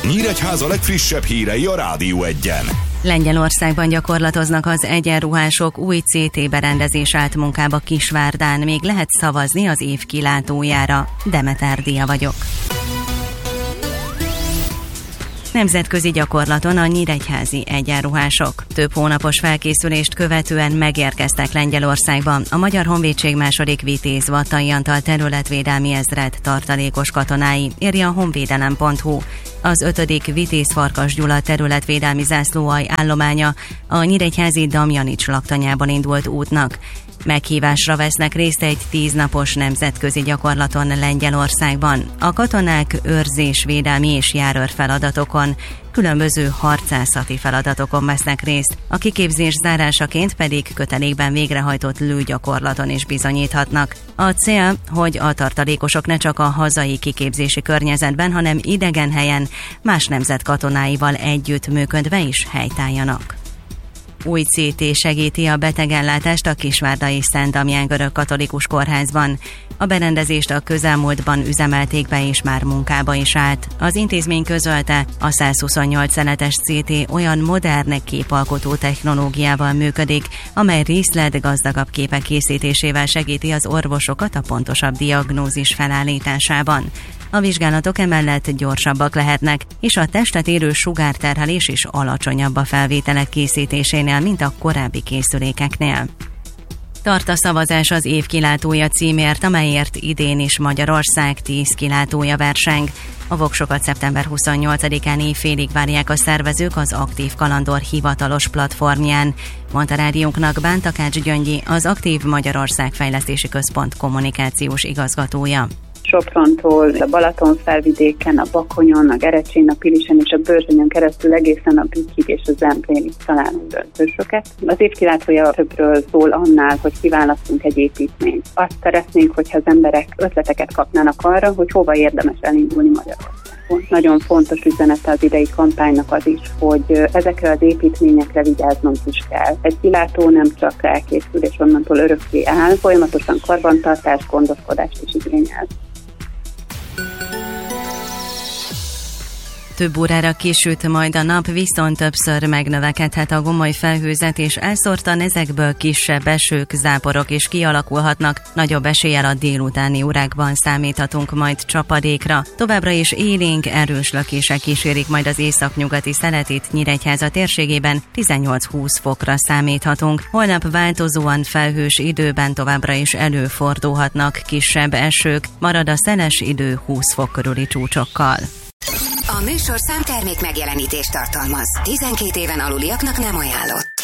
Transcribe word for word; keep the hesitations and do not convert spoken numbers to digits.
Nyíregyháza legfrissebb hírei a Rádió Egyen. Lengyelországban gyakorlatoznak az egyenruhások, új cé té berendezés állt munkába Kisvárdán, még lehet szavazni az év kilátójára. Demeter Dia vagyok. Nemzetközi gyakorlaton a nyíregyházi egyenruhások. Több hónapos felkészülést követően megérkeztek Lengyelországban a Magyar Honvédség második Vitéz Vattai Antal területvédelmi ezred tartalékos katonái, írja a honvédelem pont hu. Az ötödik Vitéz Farkas Gyula területvédelmi zászlóalj állománya a nyíregyházi Damjanics laktanyában indult útnak. Meghívásra vesznek részt egy tíznapos nemzetközi gyakorlaton Lengyelországban. A katonák őrzésvédelmi és járőr feladatokon, különböző harcászati feladatokon vesznek részt, a kiképzés zárásaként pedig kötelékben végrehajtott lőgyakorlaton is bizonyíthatnak. A cél, hogy a tartalékosok ne csak a hazai kiképzési környezetben, hanem idegen helyen más nemzet katonáival együtt működve is helytálljanak. Új cé té segíti a betegellátást a kisvárdai Szent Damján görögkatolikus kórházban. A berendezést a közelmúltban üzemelték be és már munkába is állt. Az intézmény közölte, a százhuszonnyolc szeletes cé té olyan modern képalkotó technológiával működik, amely részlet gazdagabb képek készítésével segíti az orvosokat a pontosabb diagnózis felállításában. A vizsgálatok emellett gyorsabbak lehetnek, és a testet érő sugárterhelés is alacsonyabb a felvételek készítésénél, mint a korábbi készülékeknél. Tart a szavazás az év kilátója címért, amelyért idén is Magyarország tíz kilátója verseng. A voksokat szeptember huszonnyolcadikán éjfélig várják a szervezők az Aktív Kalandor hivatalos platformján, mondta rádiónknak Bántakács Gyöngyi, az Aktív Magyarország Fejlesztési Központ kommunikációs igazgatója. Soprontól, a Balatonfelvidéken, a Bakonyon, a Gerecsén, a Pilisen és a Börzsönyen keresztül egészen a Bükkig és a Zemplénig találunk döntősöket. Az év kilátója többről szól annál, hogy kiválasztunk egy építményt. Azt szeretnénk, hogyha az emberek ötleteket kapnának arra, hogy hova érdemes elindulni Magyarországon. Nagyon fontos üzenete az idei kampánynak az is, hogy ezekre az építményekre vigyáznunk is kell. Egy kilátó nem csak elkészül és onnantól örökké áll, folyamatosan karbantartást, gondoskodást is igényel. Több órára kisüt majd a nap, viszont többször megnövekedhet a gomoly felhőzet, és elszórtan ezekből kisebb esők, záporok is kialakulhatnak. Nagyobb eséllyel a délutáni órákban számíthatunk majd csapadékra. Továbbra is élénk, erős lökések kísérik majd az északnyugati szeletit, Nyíregyháza térségében tizennyolc-húsz fokra számíthatunk. Holnap változóan felhős időben továbbra is előfordulhatnak kisebb esők, marad a szeles idő húsz fok körüli csúcsokkal. A műsorszám termék megjelenítést tartalmaz. tizenkét éven aluliaknak nem ajánlott.